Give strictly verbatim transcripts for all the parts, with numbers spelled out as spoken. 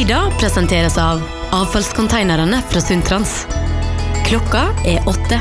Sida presenteres av avfallskonteinerne fra Sundtrans. Klokka er åtte.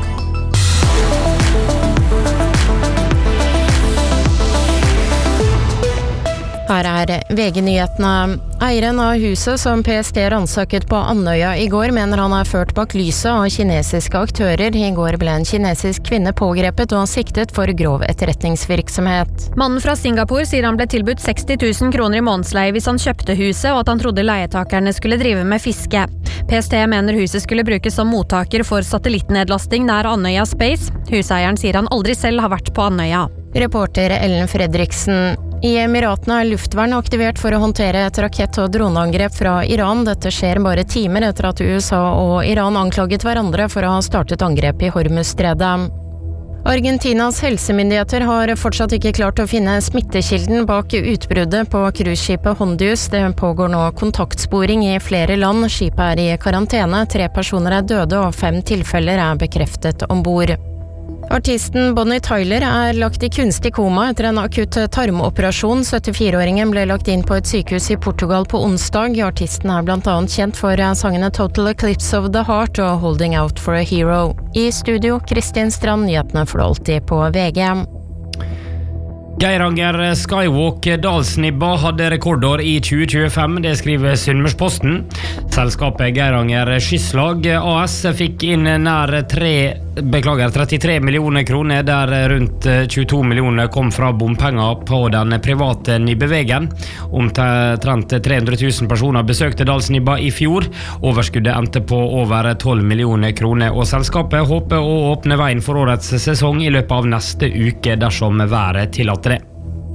Her er V G-nyhetene. Eieren av huset som P S T ransaket på Andøya i går mener han er ført bak lyset av kinesiske aktører. I går ble en kinesisk kvinne pågrepet og siktet for grov etterretningsvirksomhet. Mannen fra Singapore sier han ble tilbudt seksti tusen kroner i månedsleie hvis han kjøpte huset, og at han trodde leietakerne skulle drive med fiske. P S T mener huset skulle brukes som mottaker for satellittnedlasting nær Andøya Space. Huseieren sier han aldri selv har vært på Andøya. Reporter Ellen Fredriksen. I Emiratene er luftvern aktivert for å håndtere et rakett- og droneangrep fra Iran. Dette skjer bare timer etter at U S A og Iran anklaget hverandre for å ha startet angrep i Hormuzstredet. Argentinas helsemyndigheter har fortsatt ikke klart å finne smittekilden bak utbruddet på cruiseskipet Hondius. Det pågår nå kontaktsporing i flere land. Skipet er i karantene, tre personer er døde og fem tilfeller er bekreftet ombord. Artisten Bonnie Tyler er lagt i kunstig koma etter en akutt tarmoperasjon. syttifire-åringen ble lagt inn på et sykehus i Portugal på onsdag. Artisten er blant annet kjent for sangene Total Eclipse of the Heart og Holding Out for a Hero. I studio, Kristin Strand, nyhetene for alltid på V G. Geiranger Skywalk Dalsnibba hadde rekordår i tjue tjuefem, det skriver Sunnmørsposten. Selskapet Geiranger Skyslag A S fikk inn nær tre, beklager, trettitre millioner kroner, der rundt tjueto millioner kom fra bompenger på den private Nibbevegen. Omtrent tre hundre tusen personer besøkte Dalsnibba i fjor. Overskuddet endte på over tolv millioner kroner, og selskapet håper å åpne veien for årets sesong i løpet av neste uke dersom været tillater det.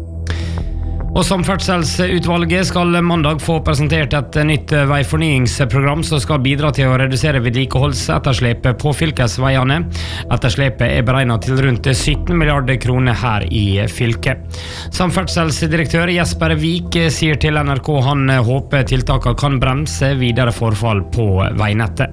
Og Samferdselsutvalget skal mandag få presentert et nytt veifornyingsprogram som skal bidra til å redusere vedlikeholdsetterslepet på fylkesveiene. Etterslepet er beregnet til rundt sytten milliarder kroner her i fylket. Samferdselsdirektør Jesper Vik sier til N R K han håper tiltakene kan bremse videre forfall på veinettet.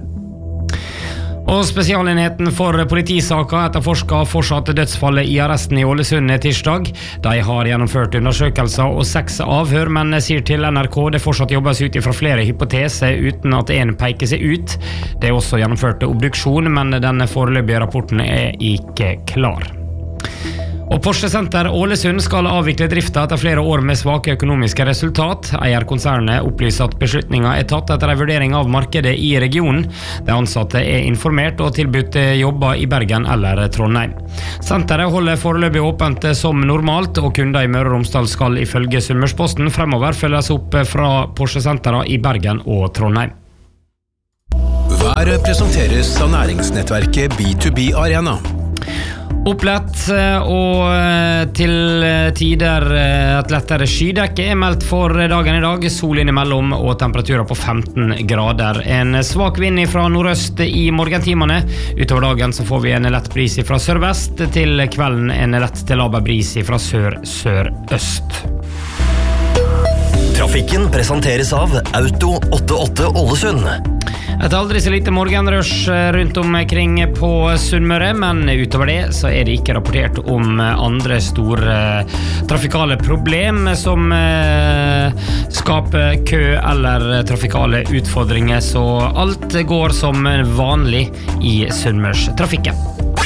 Og spesialenheten for politisaka etterforsker fortsatt dødsfallet i arresten i Ålesund tirsdag. De har gjennomført undersøkelser og seks avhør, men sier til N R K det fortsatt jobbes ut fra flere hypoteser uten at en peker seg ut. Det er også gjennomført obduksjon, men denne foreløpige rapporten er ikke klar. Og Porsche Center Ålesund skal avvikle drifta etter flere år med svake økonomiske resultat. Eierkonsernet opplyser at beslutningen er tatt etter en vurdering av markedet i regionen. De ansatte er informert og tilbudt jobber i Bergen eller Trondheim. Senteret holder foreløpig åpent som normalt, og kunder i Møre og Romsdal skal ifølge Sunnmørsposten fremover følges opp fra Porsche Centera i Bergen og Trondheim. Været presenteres av næringsnettverket B to B Arena. Opplett og til tider et lettere skydekke er meldt for dagen i dag. Sol innimellom og temperaturer på femten grader. En svak vind fra nordøst i morgentimene. Utover dagen så får vi en lett bris fra sørvest. Til kvelden en lett til laber bris fra sør-sør-øst. Trafikken presenteres av Auto åttiåtte Ålesund. Et aldri så lite morgenrush rundt omkring på Sunnmøre, men utover det så er det ikke rapportert om andre store trafikale problem som skaper kø eller trafikale utfordringer, så alt går som vanlig i Sunnmørstrafikken.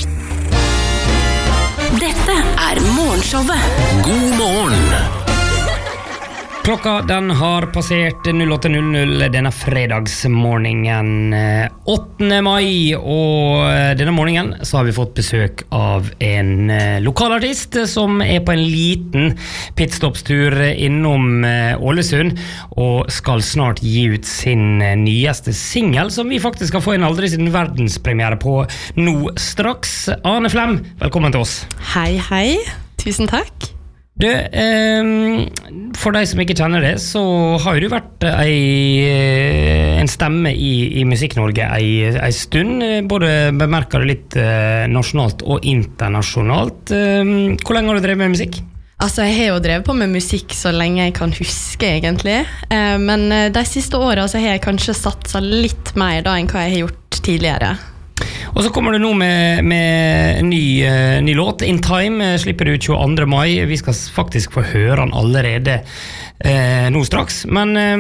Dette er morgenshowet. God morgen! Klokka den har passert null åtte null null denne fredagsmorgenen åttende mai, og denne morgenen så har vi fått besøk av en lokalartist som er på en liten pitstopstur innom Ålesund og skal snart gi ut sin nyeste single, som vi faktisk skal få en aldri siden verdenspremiere på nå straks. Ane Flem, velkommen til oss. Hei, hei. Tusen takk. Du, eh, for deg som ikke kjenner det, så har jo du vært ei, en stemme i, i Musikk-Norge ei, ei stund, både bemerker det litt eh, nasjonalt og internasjonalt. Eh, hvor lenge har du drevet med musikk? Altså, jeg har jo drevet på med musikk så lenge jeg kan huske, egentlig. Eh, men de siste årene så har jeg kanskje satset litt mer da enn hva jeg har gjort tidligere. Og så kommer du nå med, med en ny, uh, ny låt, In Time, slipper du tjueandre mai. Vi skal faktisk få høre den allerede uh, nå straks. Men uh,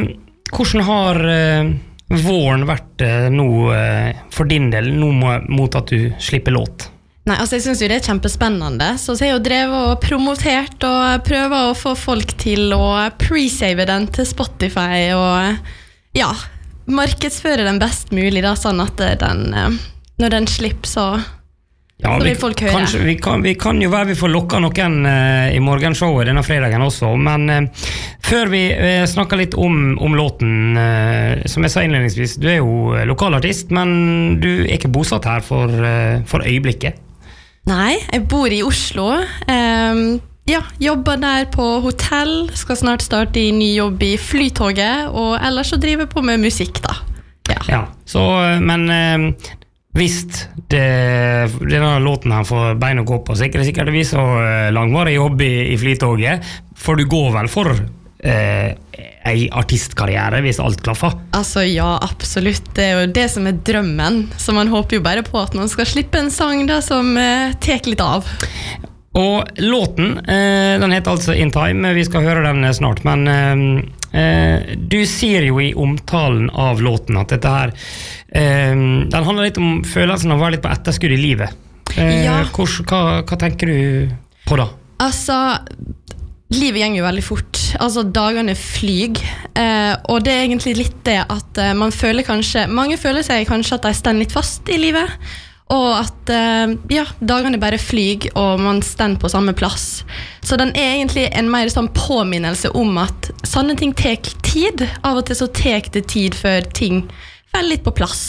hvordan har uh, våren vært uh, nå uh, for din del, nå mot at du slipper låt? Nei, altså jeg synes jo det er kjempespennende, så jeg har jo drevet og promotert og prøver å få folk til å pre-save den til Spotify og ja, markedsføre den best mulig da, sånn at den, når den slipper så, ja, så vi, vil folk høre. Kanskje, vi, kan, vi kan jo være vi får lokka noen uh, i morgenshowet denne fredagen også, men uh, før vi uh, snakker litt om, om låten, uh, som jeg sa innledningsvis, du er jo lokalartist, men du er ikke bosatt her for, uh, for øyeblikket. Nei, jeg bor i Oslo. Um, ja, jobber der på hotell, skal snart starte i ny jobb i Flytoget, og ellers så driver jeg på med musikk da. Ja, ja så, men um, hvis det, denne låten her får bein å gå på, så er det sikkert det så langvarig jobb i, i Flytoget, for du går vel for eh, en artistkarriere hvis alt klaffer? Altså ja, absolutt. Det er jo det som er drømmen, så man håper jo bare på at man skal slippe en sang da som eh, tek litt av. Og låten, eh, den heter altså In Time, vi skal høre den snart, men eh, du sier jo i omtalen av låten at dette her, eh, den handler litt om følelsen av å være litt på etterskudd i livet. Eh, ja. Hvor, hva, hva tenker du på da? Altså, livet gjenger jo veldig fort, altså dagene flyg, eh, og det er egentlig litt det at eh, man føler kanskje, mange føler seg kanskje at de stender litt fast i livet, og at eh, ja, dagene bare flyg, og man stender på samme plass. Så den er egentlig en mer sånn påminnelse om at sånne ting tek tid, av og til så tek det tid før ting faller litt på plass.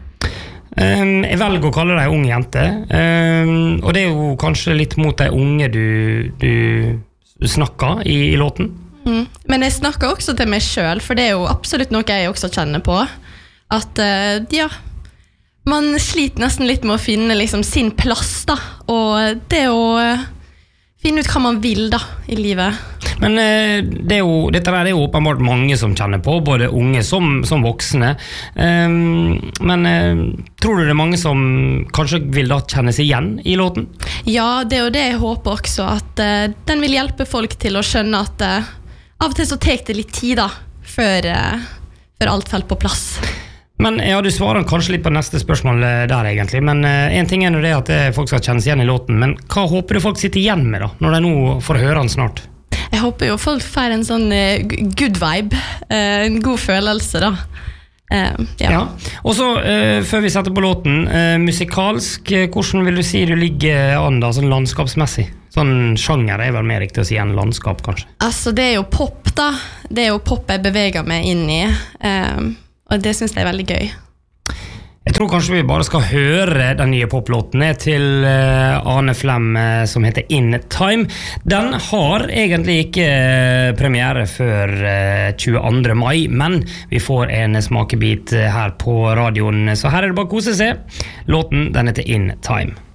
Um, jeg velger å kalle deg ung jente, um, og det er jo kanskje litt mot de unge du... du snakker i, i låten. Mm. Men jeg snakker også til meg selv, for det er jo absolutt noe jeg også kjenner på. At, uh, ja, man sliter nesten litt med å finne liksom, sin plass, da. Og det å uh, finne ut hva man vil, da, i livet. Men uh, det er jo, dette er jo åpenbart mange som kjenner på, både unge som, som voksne. Um, men uh, tror du det er mange som kanskje vil da kjenne seg igjen i låten? Ja, det er jo det jeg håper også, at uh, den vil hjelpe folk til å skjønne at uh, av og til så tek det litt tid da, før, uh, før alt faller på plass. Men ja, du svarer kanskje litt på neste spørsmål der egentlig, men uh, en ting er det at folk skal kjennes igjen i låten, men hva håper du folk sitter igjen med da, når de nå får høre den snart? Jeg håper jo folk får en sånn uh, good vibe, uh, en god følelse da. Uh, ja. Ja. Og så, uh, før vi setter på låten, uh, musikalsk, uh, hvordan vil du si du ligger an da, sånn landskapsmessig? Sånn sjanger er vel mer riktig å si enn landskap, kanskje? Altså, det er jo pop da. Det er jo pop jeg beveger meg inn i, uh, og det synes jeg er veldig gøy. Jeg tror kanskje vi bare skal høre den nye poplåten til uh, Ane Flem uh, som heter In Time. Den har egentlig ikke uh, premiere før uh, tjueandre mai, men vi får en smakebit uh, her på radioen, så her er det bare å kose seg. Låten, den heter In Time.